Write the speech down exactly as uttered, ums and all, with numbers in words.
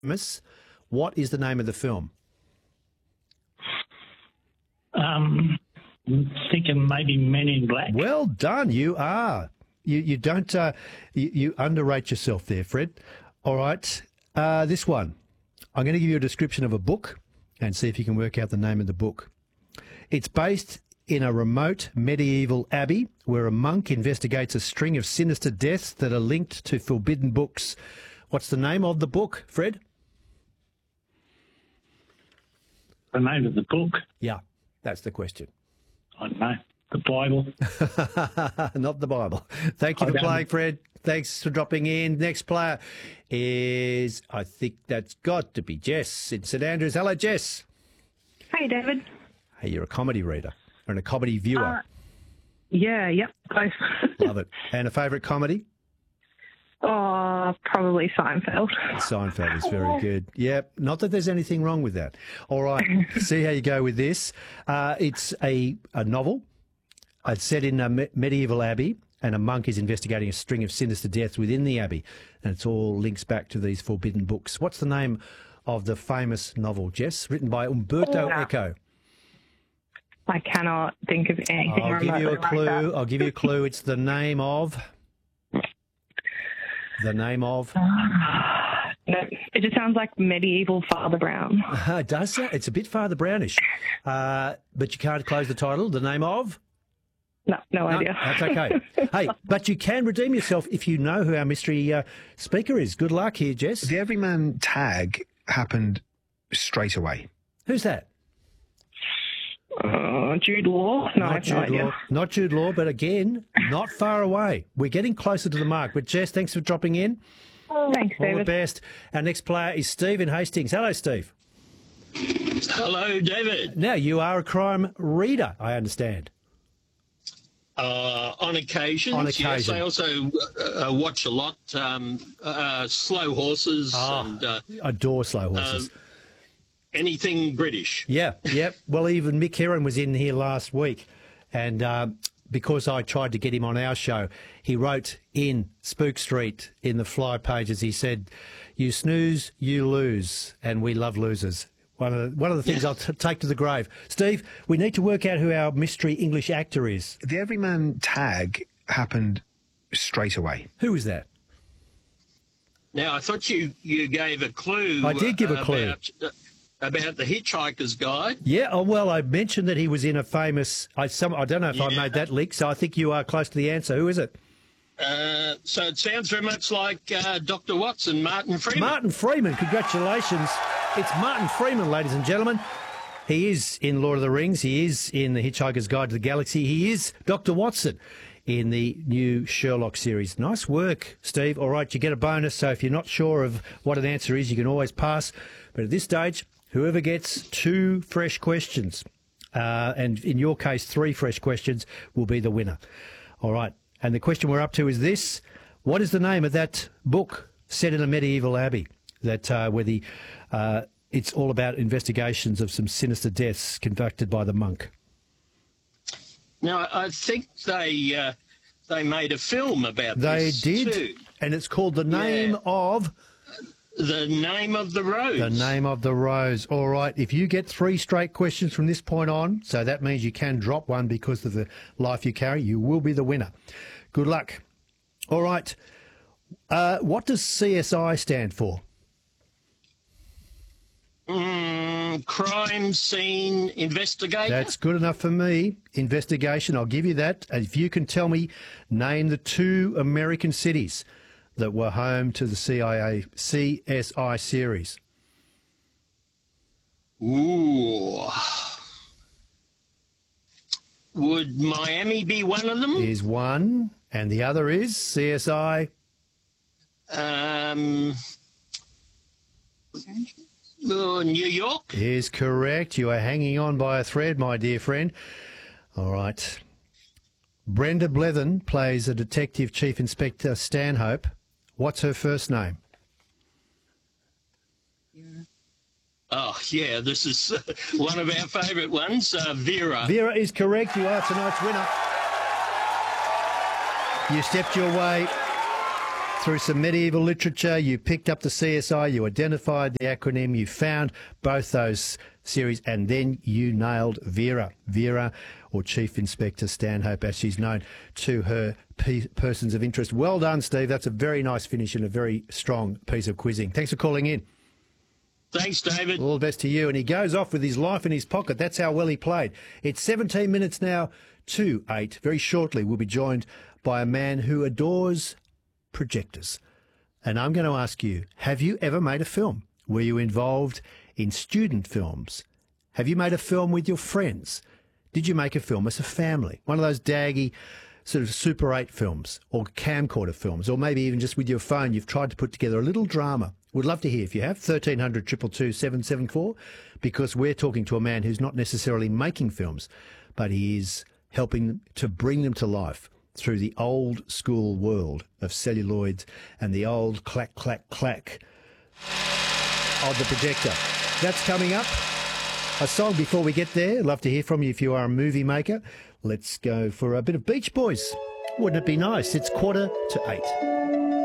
Miss, what is the name of the film? Um, I'm thinking maybe Men in Black. Well done. You are. You you don't uh, you, you underrate yourself there, Fred. All right. Uh, this one. I'm going to give you a description of a book and see if you can work out the name of the book. It's based in a remote medieval abbey where a monk investigates a string of sinister deaths that are linked to forbidden books. What's the name of the book, Fred? The name of the book? Yeah, that's the question. I don't know. The Bible. Not the Bible. Thank you I for don't- playing, Fred. Thanks for dropping in. Next player is, I think that's got to be Jess in St Andrews. Hello, Jess. Hey, David. Hey, you're a comedy reader and a comedy viewer. Uh, yeah, yep, both. Love it. And a favourite comedy? Oh, probably Seinfeld. Seinfeld is very good. Yep. Not that there's anything wrong with that. All right. See how you go with this. Uh, it's a, a novel. It's set in a me- medieval abbey, and a monk is investigating a string of sinister deaths within the abbey. And it's all links back to these forbidden books. What's the name of the famous novel, Jess? Written by Umberto Oh, Eco. I cannot think of anything I'll give you a remotely clue. like that. I'll give you a clue. It's the name of... The name of... No, it just sounds like medieval Father Brown. Uh, it does. sound- It's a bit Father Brownish. Uh, but you can't close the title. The name of... No, no, No, idea. that's okay. Hey, but you can redeem yourself if you know who our mystery uh, speaker is. Good luck here, Jess. The Everyman tag happened straight away. Who's that? Uh, Jude Law? No, I Not have no Jude idea. Law. Not Jude Law, but again, not far away. We're getting closer to the mark. But Jess, thanks for dropping in. Thanks, All the David. best. Our next player is Steve in Hastings. Hello, Steve. Hello, David. Now, you are a crime reader, I understand. Uh, on occasions, On yes. occasion. I also uh, uh, watch a lot um, uh, slow horses Ah. and uh, Adore slow horses. um, anything British. Yeah, yeah. Well, even Mick Heron was in here last week, and um, because I tried to get him on our show, he wrote in Spook Street in the fly pages, he said, "You snooze, you lose, and we love losers." One of the, one of the things I'll t- take to the grave. Steve, we need to work out who our mystery English actor is. The Everyman tag happened straight away. Who is that? Now, I thought you, you gave a clue. I did give a uh, clue. About, uh, about the Hitchhiker's Guide. Yeah, oh, well, I mentioned that he was in a famous... I, some, I don't know if I Yeah. made that link, so I think you are close to the answer. Who is it? Uh, so it sounds very much like uh, Doctor Watson, Martin Freeman. Martin Freeman, congratulations. It's Martin Freeman, ladies and gentlemen. He is in Lord of the Rings. He is in The Hitchhiker's Guide to the Galaxy. He is Doctor Watson in the new Sherlock series. Nice work, Steve. All right, you get a bonus, so if you're not sure of what an answer is, you can always pass. But at this stage, whoever gets two fresh questions, uh, and in your case, three fresh questions, will be the winner. All right, and the question we're up to is this. What is the name of that book set in a medieval abbey that uh, where the uh, it's all about investigations of some sinister deaths conducted by the monk? Now, I think they uh, they made a film about They this did, too. and it's called The Name Yeah. of... The Name of the Rose. The Name of the Rose. All right, if you get three straight questions from this point on, so that means you can drop one because of the life you carry, you will be the winner. Good luck. All right, uh, what does C S I stand for? Mm, crime scene investigator. That's good enough for me. Investigation, I'll give you that. And if you can tell me, name the two American cities that were home to the C I A C S I series. Ooh. Would Miami be one of them? Is one, and the other is C S I. Um, oh, New York? Is correct. You are hanging on by a thread, my dear friend. All right. Brenda Blethyn plays a detective chief inspector Stanhope. What's her first name? Oh, yeah, this is uh, one of our favourite ones, uh, Vera. Vera is correct. You are tonight's winner. You stepped your way through some medieval literature. You picked up the C S I, you identified the acronym, you found both those series, and then you nailed Vera. Vera, or Chief Inspector Stanhope, as she's known to her pe- persons of interest. Well done, Steve. That's a very nice finish and a very strong piece of quizzing. Thanks for calling in. Thanks, David. All the best to you. And he goes off with his life in his pocket. That's how well he played. It's seventeen minutes now to eight. Very shortly, we'll be joined by a man who adores projectors. And I'm going to ask you, have you ever made a film? Were you involved in student films? Have you made a film with your friends? Did you make a film as a family? One of those daggy sort of Super eight films or camcorder films, or maybe even just with your phone, you've tried to put together a little drama. We'd love to hear if you have. thirteen hundred, two two two, seven seven four, because we're talking to a man who's not necessarily making films, but he is helping to bring them to life through the old school world of celluloid and the old clack, clack, clack of the projector. That's coming up. A song before we get there. Love to hear from you if you are a movie maker. Let's go for a bit of Beach Boys. Wouldn't it be nice? It's quarter to eight.